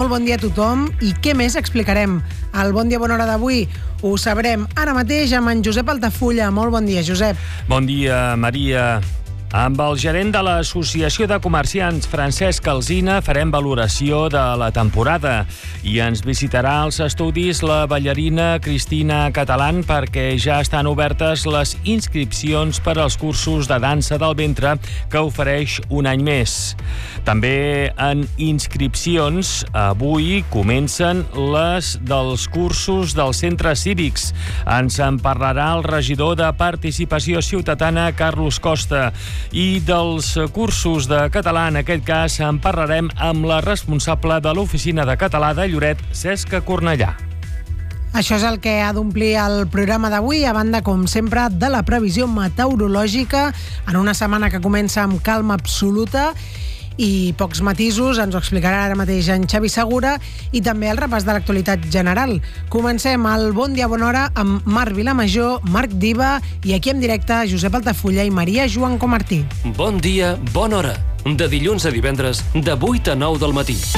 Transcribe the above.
Molt bon dia a tothom. I què més explicarem? Al Bon Dia Bona Hora d'avui ho sabrem ara mateix amb en Josep Altafulla. Molt bon dia, Josep. Bon dia, Maria. Amb el gerent de l'Associació de Comerciants, Francesc Alsina, farem valoració de la temporada i ens visitarà als estudis la ballarina Cristina Catalán perquè ja estan obertes les inscripcions per als cursos de dansa del ventre que ofereix un any més. També en inscripcions, avui comencen les dels cursos dels centres cívics. Ens en parlarà el regidor de Participació Ciutadana, Carlos Costa. I dels cursos de català, en aquest cas, en parlarem amb la responsable de l'Oficina de Català de Lloret, Cesca Cornellà. Això és el que ha d'omplir el programa d'avui, a banda, com sempre, de la previsió meteorològica en una setmana que comença amb calma absoluta i pocs matisos. Ens ho explicarà ara mateix en Xavi Segura, i també el repàs de l'actualitat general. Comencem el Bon Dia Bona Hora amb Marc Vilamajor, Marc Diva i aquí en directe Josep Altafulla i Maria Joan Comartí. Bon dia, bona hora. De dilluns a divendres, de 8 a 9 del matí.